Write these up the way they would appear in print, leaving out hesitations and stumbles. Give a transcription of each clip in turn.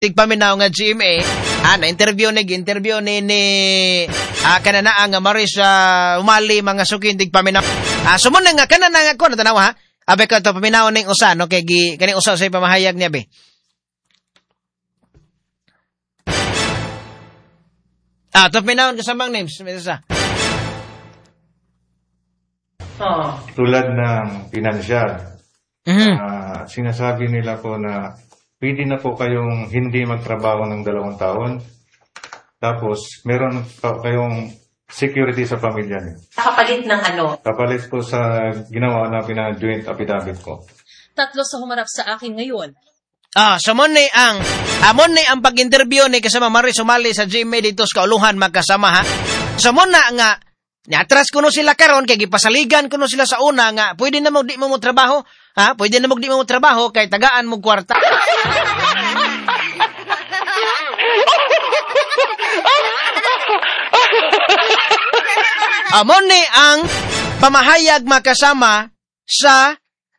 tigpaminaw nga GMA, na-interview ni kanana nga Maris umali mga sukin tigpaminaw. Sumun na nga, kanana nga ko, natanaw ha? Abe ka ito paminaw ng usa, no? Kaya kaning usa sa pamahayag niya, be. Ito paminaw kasamang names. Tulad ng pinansyal. Sinasabi nila po na pwede na po kayong hindi magtrabaho ng 2 taon. Tapos, meron kayong security sa pamilya niyo. Kapalit ng ano? Kapalit po sa ginawa na joint affidavit ko. 3 sa humarap sa akin ngayon. Amon ni ang pag-interview ni kasama Maris sumali sa GMA dito sa kauluhan magkasama ha. Samon na nga, niatras kuno sila karon kay gipasaligan kuno sila sa una nga, pwede na mo di mo trabaho, ha? Pwede na mo di mo trabaho kay tagaan mo kwarta. Amon ni ang pamahayag makasama sa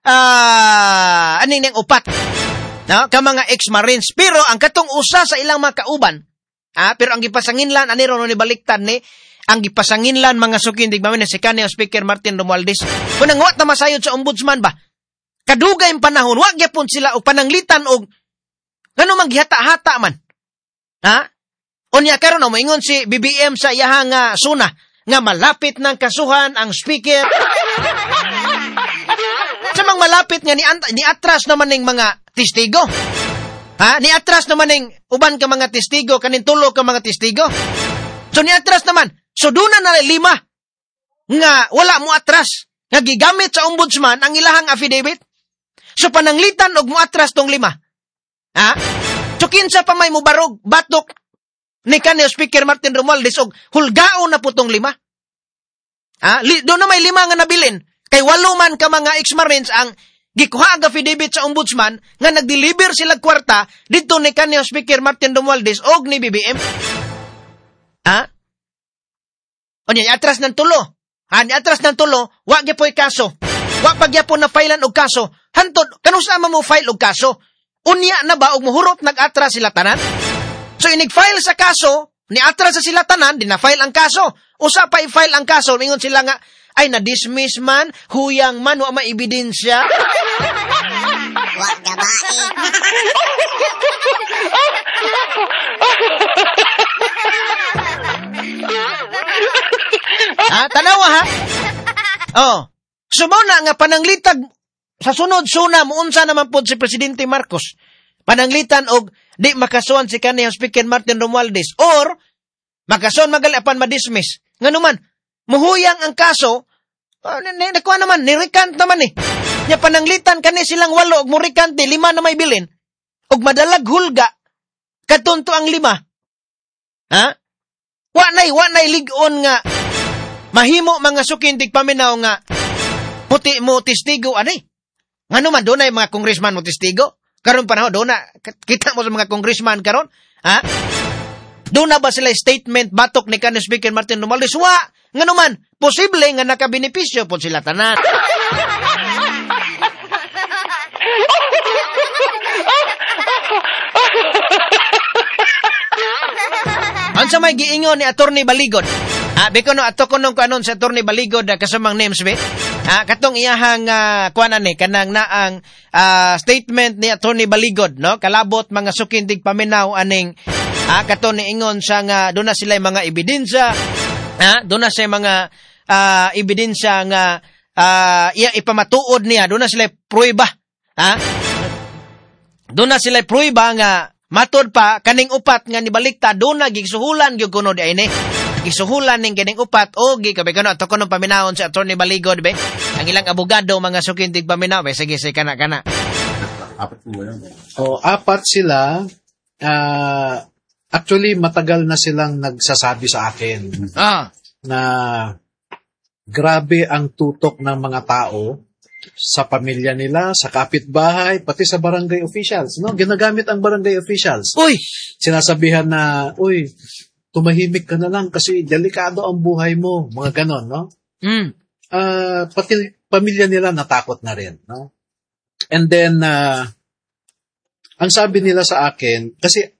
aning upat. No, ka mga ex-marines, pero ang katong usa sa ilang mga kauban, pero ang gipasanginlan ani ron ni baliktad ni ang gipasanginlan mga sukin digmamin si kanhi Speaker Martin Romualdez. Kunang wa ta masayod sa ombudsman ba? Kadugay ang panahon, wa gyapon sila og pananglitan og ngano man gihata-hata man. Unya karon mo ingon si BBM sa iyahang suna nga malapit ng kasuhan ang speaker. Sa mga malapit nga ni atras naman ng mga testigo. Ni atras naman ng uban ka mga testigo, kanin tulo ka mga testigo. So ni atras naman, so doon na 5 nga wala mo atras, nga gigamit sa ombudsman ang ilahang affidavit. So pananglitan og mo atras tong 5. So kinsa pa may mubarog, batok, ni kanhi Speaker Martin Romualdez og hulgaon na putong 5. Doon na may 5 nga nabilin. Kay 8 man ka mga ex-marines ang gikuha ang affidavit sa ombudsman nga nag-deliver sila kwarta dito ni kanhi Speaker Martin Romualdez og ni BBM. O niya, atras ng tulo. Ni atras ng tulo, wag gyapon kaso. Wag pa gyapon na filean og kaso. Hantod, kanusa mo file og kaso? Unya na ba og muhurot nag-atras sila tanan? So inig-file sa kaso, ni atras sa sila tanan, di na-file ang kaso. Usa pa i-file ang kaso, mingon sila nga, ay na-dismiss man, huyang man, wa maibidensya. Wag gabae. Tanawa ha? Sumuna nga pananglitag sa sunod suna muunsa naman po si Presidente Marcos. Pananglitan og di makasuhan si kaniyang Speaker Martin Romualdez or makasuhan magali apan madismiss. Nganuman, muhuyang ang kaso, nakuha naman, nirikant naman Nya pananglitan kani silang 8 og murikant 5 na may bilin. Og madalag hulga, katunto ang 5. Wa nay ligon nga mahimo mga sukin tigpaminaw nga puti mo testigo ngano man do na mga congressman mo testigo karon panahon do na kita mo sa mga congressman karon do na ba sila statement batok ni kanhi Speaker Martin Romualdez wa ngano man posible nga nakabenepisyo po sila tanan. Ansa may giingon ni Attorney Baligod? Biko no ato kunong kanon sa Attorney Baligod kasamang names be. Katong iyahang kuanan kanang naang statement ni Attorney Baligod no kalabot mga sukindig paminaw aning katon ni ingon sa nga do na sila mga ebidensya. Do na sa mga ebidensya nga iya ipamatuod niya, do na sila prueba. Do na sila prueba nga matod pa kaning upat nga nibalikta do na gisuhulan gyud kuno di ayni. Gisuhulan ning kaning upat o gikabe kano ato kuno paminawon sa Attorney Baligod be. Ang ilang abogado mga sukindig paminaw be sige kana. Apat sila. Actually matagal na silang nagsasabi sa akin na grabe ang tutok ng mga tao sa pamilya nila, sa kapitbahay, pati sa barangay officials, no? Ginagamit ang barangay officials. Sinasabihan na, tumahimik ka na lang kasi delikado ang buhay mo, mga ganon, no? Pati pamilya nila natakot na rin, no? And then, ang sabi nila sa akin, kasi